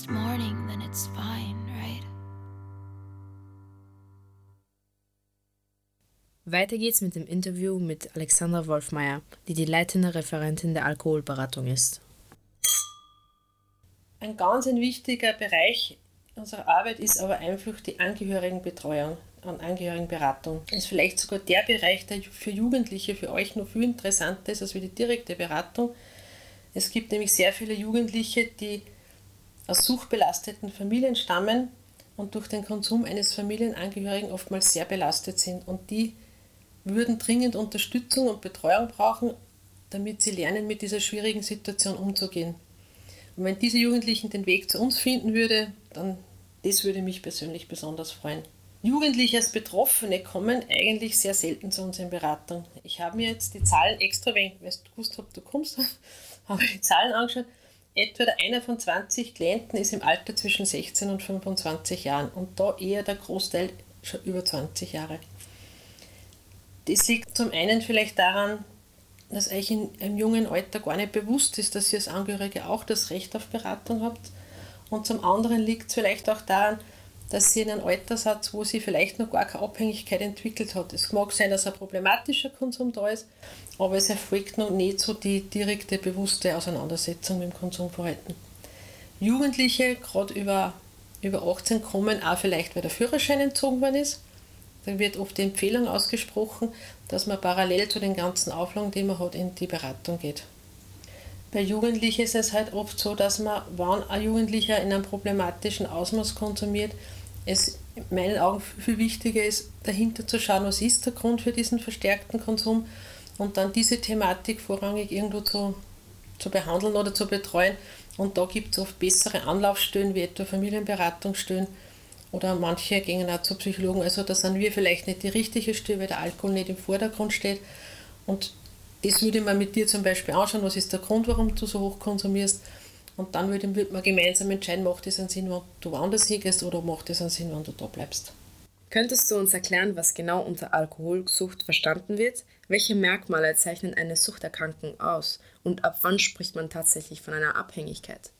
morning, then it's fine, right? Weiter geht's mit dem Interview mit Alexandra Wolfmeier, die leitende Referentin der Alkoholberatung ist. Ein ganz wichtiger Bereich unserer Arbeit ist aber einfach die Angehörigenbetreuung und Angehörigenberatung. Das ist vielleicht sogar der Bereich, der für Jugendliche, für euch noch viel interessanter ist als die direkte Beratung. Es gibt nämlich sehr viele Jugendliche, die aus suchtbelasteten Familien stammen und durch den Konsum eines Familienangehörigen oftmals sehr belastet sind. Und die würden dringend Unterstützung und Betreuung brauchen, damit sie lernen, mit dieser schwierigen Situation umzugehen. Und wenn diese Jugendlichen den Weg zu uns finden würde, dann das würde mich persönlich besonders freuen. Jugendliche als Betroffene kommen eigentlich sehr selten zu uns in Beratung. Ich habe mir jetzt die Zahlen extra, weil du gewusst habe, du kommst, habe ich die Zahlen angeschaut. Etwa einer von 20 Klienten ist im Alter zwischen 16 und 25 Jahren und da eher der Großteil schon über 20 Jahre. Das liegt zum einen vielleicht daran, dass euch in einem jungen Alter gar nicht bewusst ist, dass ihr als Angehörige auch das Recht auf Beratung habt. Und zum anderen liegt es vielleicht auch daran, dass ihr in einem Alter seid, wo sie vielleicht noch gar keine Abhängigkeit entwickelt hat. Es mag sein, dass ein problematischer Konsum da ist, aber es erfolgt noch nicht so die direkte, bewusste Auseinandersetzung mit dem Konsumverhalten. Jugendliche, gerade über 18, kommen auch vielleicht, weil der Führerschein entzogen worden ist. Da wird oft die Empfehlung ausgesprochen, dass man parallel zu den ganzen Auflagen, die man hat, in die Beratung geht. Bei Jugendlichen ist es halt oft so, dass man, wenn ein Jugendlicher in einem problematischen Ausmaß konsumiert, es in meinen Augen viel wichtiger ist, dahinter zu schauen, was ist der Grund für diesen verstärkten Konsum und dann diese Thematik vorrangig irgendwo zu behandeln oder zu betreuen. Und da gibt es oft bessere Anlaufstellen, wie etwa Familienberatungsstellen, oder manche gehen auch zu Psychologen. Also da sind wir vielleicht nicht die richtige Stelle, weil der Alkohol nicht im Vordergrund steht. Und das würde man mit dir zum Beispiel anschauen, was ist der Grund, warum du so hoch konsumierst. Und dann würde man gemeinsam entscheiden, macht es einen Sinn, wenn du woanders hingehst oder macht es einen Sinn, wenn du da bleibst. Könntest du uns erklären, was genau unter Alkoholsucht verstanden wird? Welche Merkmale zeichnen eine Suchterkrankung aus? Und ab wann spricht man tatsächlich von einer Abhängigkeit?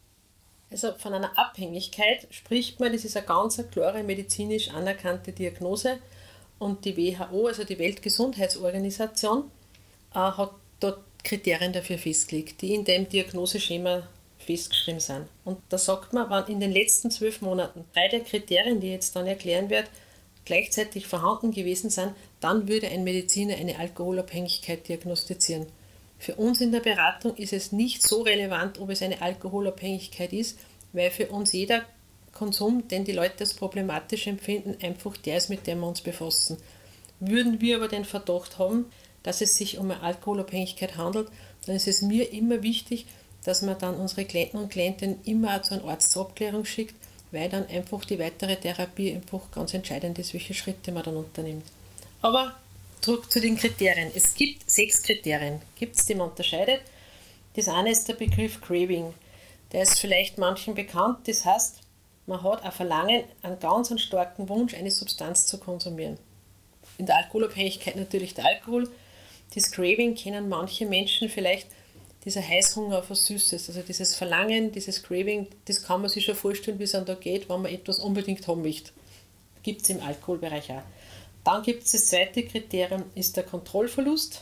Also von einer Abhängigkeit spricht man, das ist eine ganz klare medizinisch anerkannte Diagnose und die WHO, also die Weltgesundheitsorganisation, hat dort Kriterien dafür festgelegt, die in dem Diagnoseschema festgeschrieben sind. Und da sagt man, wenn in den letzten 12 Monaten 3 der Kriterien, die ich jetzt dann erklären werde, gleichzeitig vorhanden gewesen sind, dann würde ein Mediziner eine Alkoholabhängigkeit diagnostizieren. Für uns in der Beratung ist es nicht so relevant, ob es eine Alkoholabhängigkeit ist, weil für uns jeder Konsum, den die Leute als problematisch empfinden, einfach der ist, mit dem wir uns befassen. Würden wir aber den Verdacht haben, dass es sich um eine Alkoholabhängigkeit handelt, dann ist es mir immer wichtig, dass man dann unsere Klienten und Klientinnen immer auch zu einer Arzt zur Abklärung schickt, weil dann einfach die weitere Therapie einfach ganz entscheidend ist, welche Schritte man dann unternimmt. Aber zurück zu den Kriterien. Es gibt 6 Kriterien, die man unterscheidet. Das eine ist der Begriff Craving. Der ist vielleicht manchen bekannt. Das heißt, man hat ein Verlangen, einen ganz starken Wunsch, eine Substanz zu konsumieren. In der Alkoholabhängigkeit natürlich der Alkohol. Das Craving kennen manche Menschen vielleicht, dieser Heißhunger auf was Süßes. Also dieses Verlangen, dieses Craving, das kann man sich schon vorstellen, wie es einem da geht, wenn man etwas unbedingt haben möchte. Gibt es im Alkoholbereich auch. Dann gibt es das zweite Kriterium, ist der Kontrollverlust.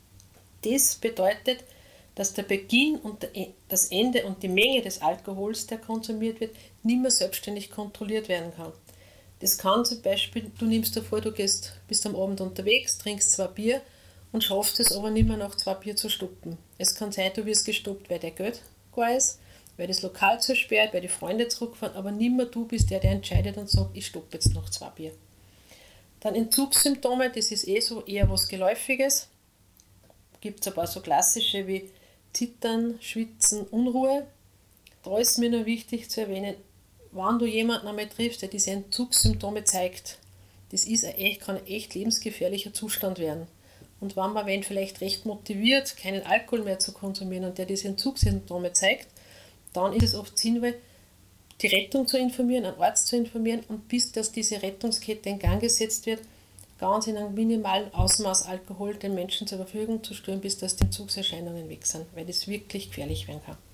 Das bedeutet, dass der Beginn und das Ende und die Menge des Alkohols, der konsumiert wird, nicht mehr selbstständig kontrolliert werden kann. Das kann zum Beispiel, du nimmst dir vor, bist am Abend unterwegs, trinkst 2 Bier und schaffst es aber nicht mehr nach 2 Bier zu stoppen. Es kann sein, du wirst gestoppt, weil der Geld gar ist, weil das Lokal zusperrt, weil die Freunde zurückfahren, aber nicht mehr du bist der entscheidet und sagt, ich stoppe jetzt nach 2 Bier. Dann Entzugssymptome, das ist so eher was Geläufiges. Gibt es ein paar so klassische wie Zittern, Schwitzen, Unruhe. Da ist mir nur wichtig zu erwähnen, wenn du jemanden einmal triffst, der diese Entzugssymptome zeigt, das kann ein echt lebensgefährlicher Zustand werden. Und wenn man wen vielleicht recht motiviert, keinen Alkohol mehr zu konsumieren und der diese Entzugssymptome zeigt, dann ist es oft sinnvoll, die Rettung zu informieren, einen Arzt zu informieren und bis dass diese Rettungskette in Gang gesetzt wird, ganz in einem minimalen Ausmaß Alkohol den Menschen zur Verfügung zu stellen, bis dass die Entzugserscheinungen weg sind, weil das wirklich gefährlich werden kann.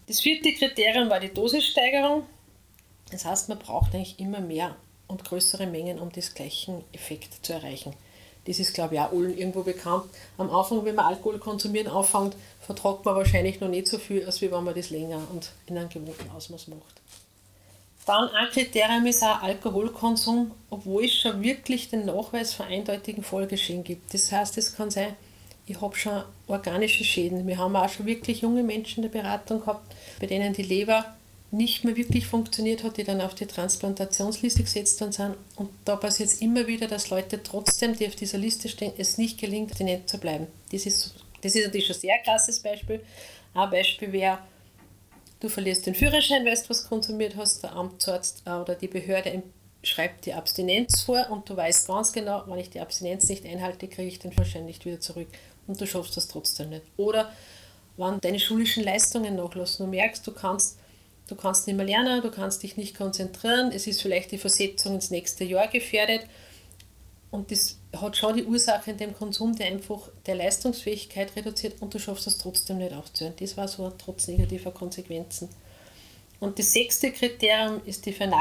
Das 4. Kriterium war die Dosissteigerung. Das heißt, man braucht eigentlich immer mehr und größere Mengen, um das gleichen Effekt zu erreichen. Das ist, glaube ich, auch allen irgendwo bekannt. Am Anfang, wenn man Alkohol konsumieren anfängt, vertragt man wahrscheinlich noch nicht so viel, als wenn man das länger und in einem gewohnten Ausmaß macht. Dann ein Kriterium ist auch Alkoholkonsum, obwohl es schon wirklich den Nachweis von eindeutigen Folgeschäden gibt. Das heißt, es kann sein, ich habe schon organische Schäden. Wir haben auch schon wirklich junge Menschen in der Beratung gehabt, bei denen die Leber nicht mehr wirklich funktioniert hat, die dann auf die Transplantationsliste gesetzt worden sind. Und da passiert es immer wieder, dass Leute trotzdem, die auf dieser Liste stehen, es nicht gelingt, abstinent zu bleiben. Das ist natürlich schon ein sehr krasses Beispiel. Ein Beispiel wäre, du verlierst den Führerschein, weil du was konsumiert hast, der Amtsarzt oder die Behörde schreibt dir Abstinenz vor und du weißt ganz genau, wenn ich die Abstinenz nicht einhalte, kriege ich den Führerschein nicht wieder zurück und du schaffst das trotzdem nicht. Oder wenn deine schulischen Leistungen nachlassen, du merkst, du kannst nicht mehr lernen, du kannst dich nicht konzentrieren, es ist vielleicht die Versetzung ins nächste Jahr gefährdet und das hat schon die Ursache in dem Konsum, der einfach der Leistungsfähigkeit reduziert und du schaffst es trotzdem nicht aufzuhören. Das war so trotz negativer Konsequenzen. Und das 6. Kriterium ist die